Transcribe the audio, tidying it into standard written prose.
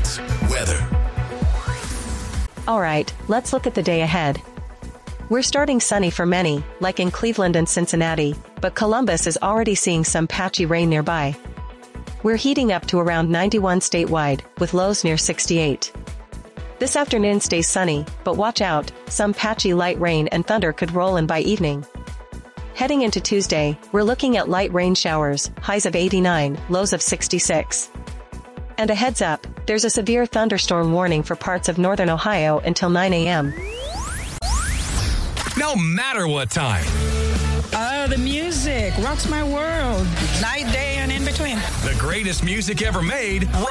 It's weather. All right, let's look at the day ahead. We're starting sunny for many, like in Cleveland and Cincinnati, but Columbus is already seeing some patchy rain nearby. We're heating up to around 91 statewide, with lows near 68. This afternoon stays sunny, but watch out, some patchy light rain and thunder could roll in by evening. Heading into Tuesday, we're looking at light rain showers, highs of 89, lows of 66. And a heads up, there's a severe thunderstorm warning for parts of northern Ohio until 9 a.m. No matter what time. Oh, the music rocks my world. Night, day, and in between. The greatest music ever made,